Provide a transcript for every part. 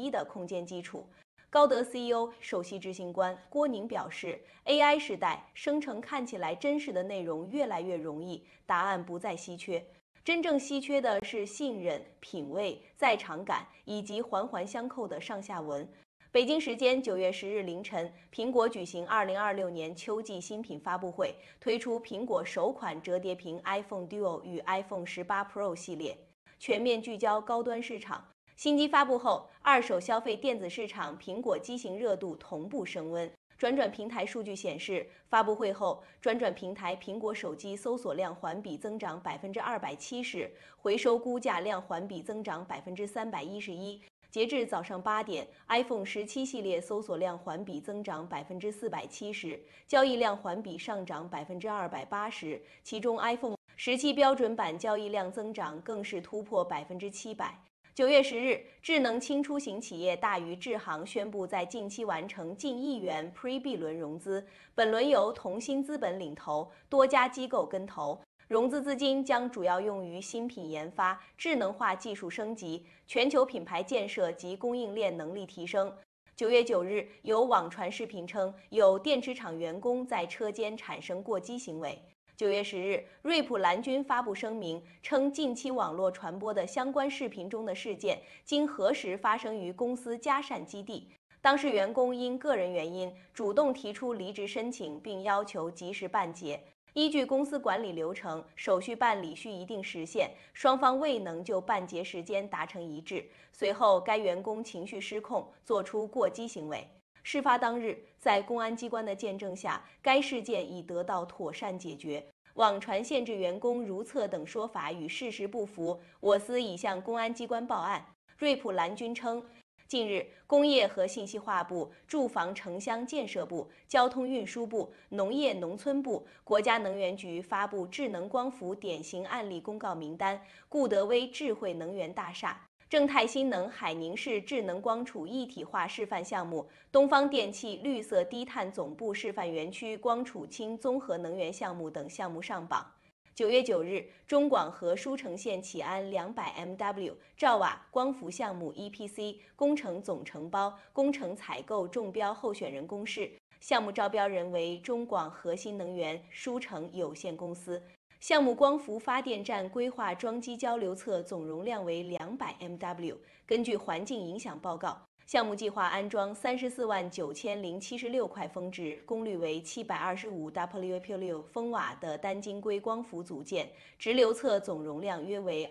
一的空间基础。高德 CEO、首席执行官郭宁表示 ，AI 时代生成看起来真实的内容越来越容易，答案不再稀缺。真正稀缺的是信任、品味、在场感以及环环相扣的上下文。北京时间9月10日凌晨，苹果举行2026年秋季新品发布会，推出苹果首款折叠屏 iPhone Duo 与 iPhone 18 Pro 系列，全面聚焦高端市场。新机发布后，二手消费电子市场苹果机型热度同步升温。转转平台数据显示，发布会后，转转平台苹果手机搜索量环比增长270%，回收估价量环比增长311%。截至早上8点 ，iPhone 17系列搜索量环比增长470%，交易量环比上涨280%，其中 iPhone 17标准版交易量增长更是突破700%。9月10日，智能轻出行企业大宇智行宣布，在近期完成近1亿元 Pre-B 轮融资，本轮由同心资本领投，多家机构跟投。融资资金将主要用于新品研发、智能化技术升级、全球品牌建设及供应链能力提升。9月9日，有网传视频称，有电池厂员工在车间产生过激行为。9月10日，瑞普蓝军发布声明称，近期网络传播的相关视频中的事件，经核实发生于公司嘉善基地。当事员工因个人原因主动提出离职申请，并要求及时办结。依据公司管理流程，手续办理需一定时限，双方未能就办结时间达成一致。随后，该员工情绪失控，做出过激行为。事发当日，在公安机关的见证下，该事件已得到妥善解决。网传限制员工如厕等说法与事实不符，我司已向公安机关报案。瑞普蓝军称，近日，工业和信息化部、住房城乡建设部、交通运输部、农业农村部、国家能源局发布智能光伏典型案例公告名单，固德威智慧能源大厦、正泰新能海宁市智能光储一体化示范项目、东方电气绿色低碳总部示范园区光储氢综合能源项目等项目上榜。9月9日，中广核舒城县启安200MW 兆瓦光伏项目 EPC 工程总承包、工程采购中标候选人公示，项目招标人为中广核新能源舒城有限公司。项目光伏发电站规划装机交流侧总容量为200MW。根据环境影响报告，项目计划安装349076块峰值、功率为725WP6风瓦的单晶硅光伏组件，直流侧总容量约为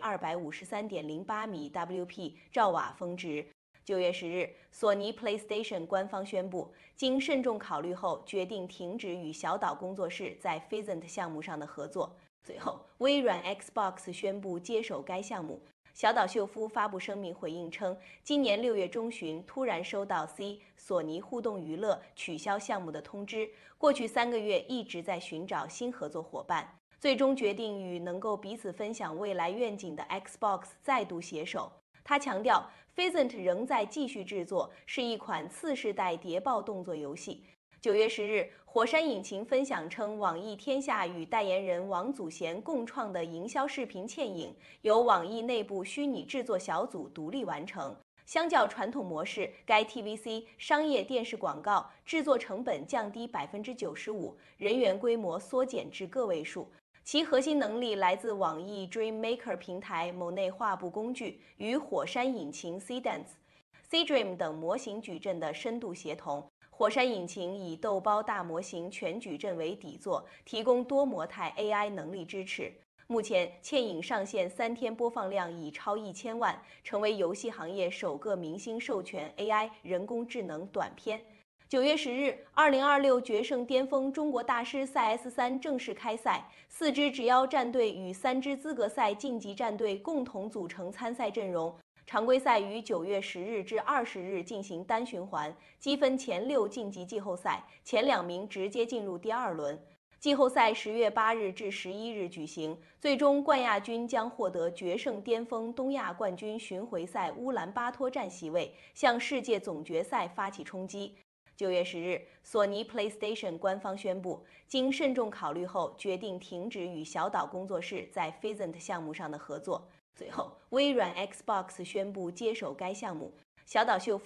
253.08米 WP 兆瓦峰值。9月10日，索尼 PlayStation 官方宣布，经慎重考虑后，决定停止与小岛工作室在 Phasent 项目上的合作。随后，微软 Xbox 宣布接手该项目。小岛秀夫发布声明回应称，今年6月中旬突然收到索尼互动娱乐取消项目的通知，过去3个月一直在寻找新合作伙伴，最终决定与能够彼此分享未来愿景的 Xbox 再度携手。他强调 ，Phasent 仍在继续制作，是一款次世代谍报动作游戏。9月10日，火山引擎分享称，网易天下与代言人王祖贤共创的营销视频嵌影，由网易内部虚拟制作小组独立完成。相较传统模式，该 TVC 商业电视广告制作成本降低95%，人员规模缩减至个位数。其核心能力来自网易 Dreammaker 平台某内画布工具与火山引擎 Cdance、Cdream 等模型矩阵的深度协同。火山引擎以豆包大模型全矩阵为底座，提供多模态 AI 能力支持。目前，嵌影上线3天播放量已超1000万，成为游戏行业首个明星授权 AI 人工智能短片。9月10日，2026决胜巅峰中国大师赛 S3正式开赛，4支直邀战队与3支资格赛晋级战队共同组成参赛阵容。常规赛于9月10日至20日进行单循环，积分前6晋级季后赛，前2名直接进入第2轮。季后赛10月8日至11日举行，最终冠亚军将获得决胜巅峰东亚冠军巡回赛乌兰巴托站席位，向世界总决赛发起冲击。9月10日，索尼 PlayStation 官方宣布，经慎重考虑后，决定停止与小岛工作室在 Phasent 项目上的合作。随后，微软 Xbox 宣布接手该项目。小岛秀夫